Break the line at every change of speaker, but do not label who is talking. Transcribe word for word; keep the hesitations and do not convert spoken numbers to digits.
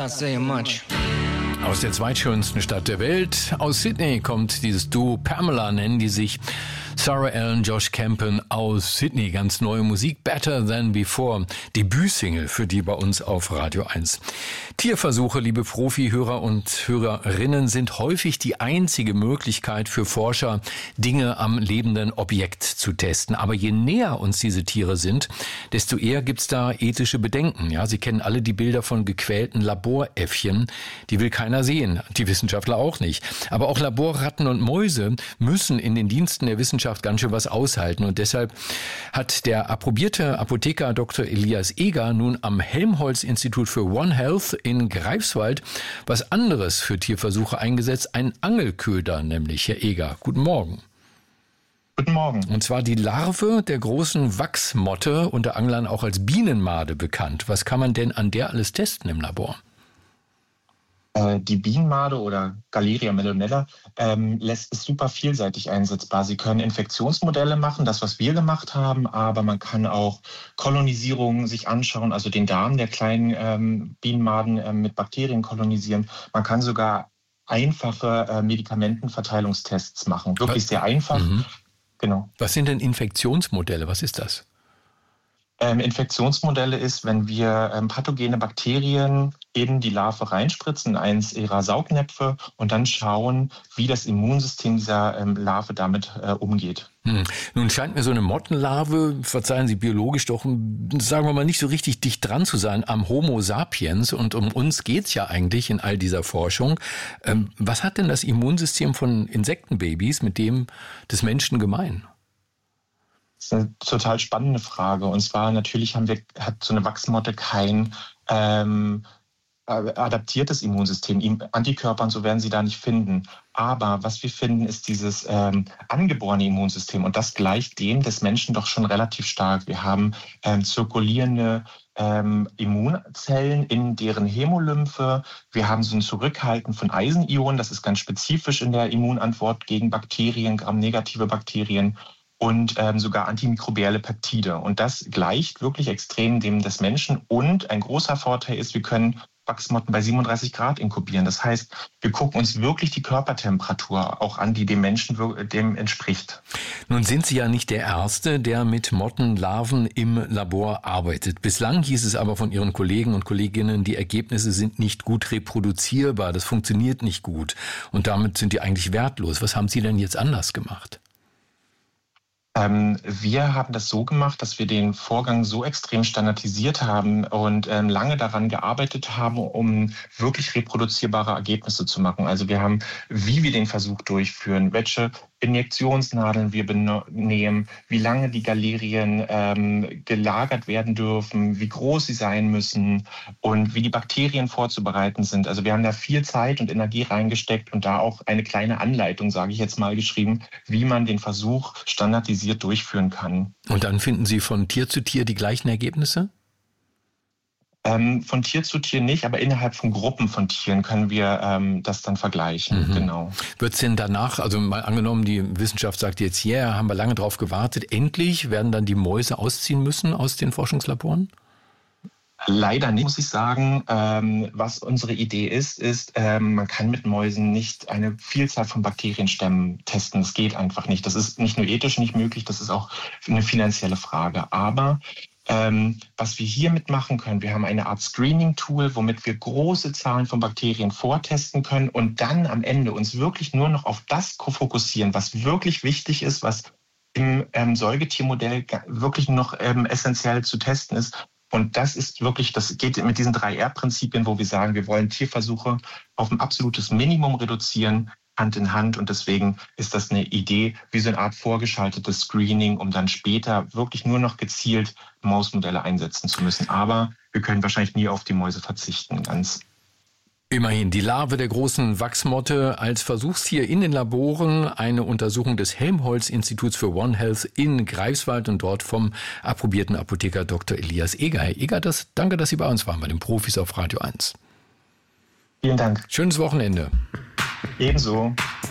Can't say much.
Aus der zweitschönsten Stadt der Welt, aus Sydney, kommt dieses Duo Pamela, nennen die sich. Sarah Allen, Josh Campen aus Sydney, ganz neue Musik, Better Than Before, Debütsingle für die bei uns auf Radio eins. Tierversuche, liebe Profi-Hörer und Hörerinnen, sind häufig die einzige Möglichkeit für Forscher, Dinge am lebenden Objekt zu testen. Aber je näher uns diese Tiere sind, desto eher gibt's da ethische Bedenken. Ja, Sie kennen alle die Bilder von gequälten Laboräffchen, die will keiner sehen, die Wissenschaftler auch nicht. Aber auch Laborratten und Mäuse müssen in den Diensten der Wissenschaft ganz schön was aushalten. Und deshalb hat der approbierte Apotheker Doktor Elias Eger nun am Helmholtz-Institut für One Health in Greifswald was anderes für Tierversuche eingesetzt, einen Angelköder, nämlich. Herr Eger, guten Morgen.
Guten Morgen.
Und zwar die Larve der großen Wachsmotte, unter Anglern auch als Bienenmade bekannt. Was kann man denn an der alles testen im Labor?
Die Bienenmade oder Galeria mellonella ähm, lässt ist super vielseitig einsetzbar. Sie können Infektionsmodelle machen, das, was wir gemacht haben, aber man kann auch Kolonisierung sich anschauen, also den Darm der kleinen ähm, Bienenmaden ähm, mit Bakterien kolonisieren. Man kann sogar einfache äh, Medikamentenverteilungstests machen. Wirklich sehr einfach. Mhm. Genau.
Was sind denn Infektionsmodelle? Was ist das?
Ähm, Infektionsmodelle ist, wenn wir ähm, pathogene Bakterien in die Larve reinspritzen, in eins ihrer Saugnäpfe und dann schauen, wie das Immunsystem dieser ähm, Larve damit äh, umgeht.
Hm. Nun scheint mir so eine Mottenlarve, verzeihen Sie, biologisch doch, sagen wir mal, nicht so richtig dicht dran zu sein am Homo sapiens. Und um uns geht's ja eigentlich in all dieser Forschung. Ähm, was hat denn das Immunsystem von Insektenbabys mit dem des Menschen gemein?
Das ist eine total spannende Frage. Und zwar natürlich haben wir, hat so eine Wachsmotte kein ähm, adaptiertes Immunsystem. Antikörper und so werden sie da nicht finden. Aber was wir finden, ist dieses ähm, angeborene Immunsystem. Und das gleicht dem des Menschen doch schon relativ stark. Wir haben ähm, zirkulierende ähm, Immunzellen in deren Hämolymphe. Wir haben so ein Zurückhalten von Eisenionen. Das ist ganz spezifisch in der Immunantwort gegen Bakterien, gramnegative Bakterien. Und ähm, sogar antimikrobielle Peptide. Und das gleicht wirklich extrem dem des Menschen. Und ein großer Vorteil ist, wir können Wachsmotten bei siebenunddreißig Grad inkubieren. Das heißt, wir gucken uns wirklich die Körpertemperatur auch an, die dem Menschen dem entspricht.
Nun sind Sie ja nicht der Erste, der mit Mottenlarven im Labor arbeitet. Bislang hieß es aber von Ihren Kollegen und Kolleginnen, die Ergebnisse sind nicht gut reproduzierbar, das funktioniert nicht gut. Und damit sind die eigentlich wertlos. Was haben Sie denn jetzt anders gemacht?
Ähm, wir haben das so gemacht, dass wir den Vorgang so extrem standardisiert haben und ähm, lange daran gearbeitet haben, um wirklich reproduzierbare Ergebnisse zu machen. Also wir haben, wie wir den Versuch durchführen, welche Injektionsnadeln wir nehmen, wie lange die Galerien ähm, gelagert werden dürfen, wie groß sie sein müssen und wie die Bakterien vorzubereiten sind. Also wir haben da viel Zeit und Energie reingesteckt und da auch eine kleine Anleitung, sage ich jetzt mal, geschrieben, wie man den Versuch standardisiert durchführen kann.
Und dann finden Sie von Tier zu Tier die gleichen Ergebnisse?
Ähm, von Tier zu Tier nicht, aber innerhalb von Gruppen von Tieren können wir ähm, das dann vergleichen.
Mhm.
Genau.
Wird es denn danach, also mal angenommen, die Wissenschaft sagt jetzt, ja, yeah, haben wir lange drauf gewartet, endlich werden dann die Mäuse ausziehen müssen aus den Forschungslaboren?
Leider nicht, muss ich sagen. Ähm, was unsere Idee ist, ist, ähm, man kann mit Mäusen nicht eine Vielzahl von Bakterienstämmen testen. Das geht einfach nicht. Das ist nicht nur ethisch nicht möglich, das ist auch eine finanzielle Frage. Aber Ähm, was wir hiermit machen können, wir haben eine Art Screening-Tool, womit wir große Zahlen von Bakterien vortesten können und dann am Ende uns wirklich nur noch auf das fokussieren, was wirklich wichtig ist, was im ähm, Säugetiermodell wirklich noch ähm, essentiell zu testen ist. Und das ist wirklich, das geht mit diesen drei R-Prinzipien, wo wir sagen, wir wollen Tierversuche auf ein absolutes Minimum reduzieren, Hand in Hand. Und deswegen ist das eine Idee, wie so eine Art vorgeschaltetes Screening, um dann später wirklich nur noch gezielt Mausmodelle einsetzen zu müssen. Aber wir können wahrscheinlich nie auf die Mäuse verzichten, ganz.
Immerhin, die Larve der großen Wachsmotte als Versuchstier in den Laboren, eine Untersuchung des Helmholtz-Instituts für One Health in Greifswald und dort vom approbierten Apotheker Doktor Elias Eger. Herr Eger, das, danke, dass Sie bei uns waren, bei den Profis auf Radio eins.
Vielen Dank.
Schönes Wochenende.
Ebenso.